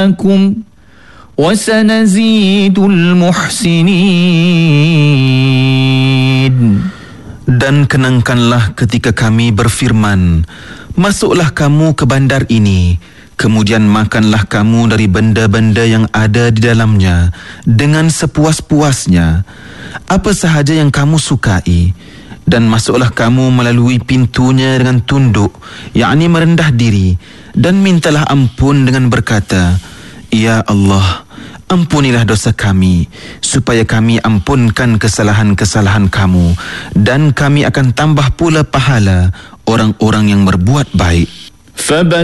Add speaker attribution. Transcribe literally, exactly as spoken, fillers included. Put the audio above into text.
Speaker 1: وَسَنَزِيدُ الْمُحْسِنِينَ.
Speaker 2: Dan kenangkanlah ketika kami berfirman, masuklah kamu ke bandar ini, kemudian makanlah kamu dari benda-benda yang ada di dalamnya dengan sepuas-puasnya, apa sahaja yang kamu sukai, dan masuklah kamu melalui pintunya dengan tunduk, yakni merendah diri, dan mintalah ampun dengan berkata, Ya Allah, ampunilah dosa kami, supaya kami ampunkan kesalahan-kesalahan kamu, dan kami akan tambah pula pahala orang-orang yang berbuat baik.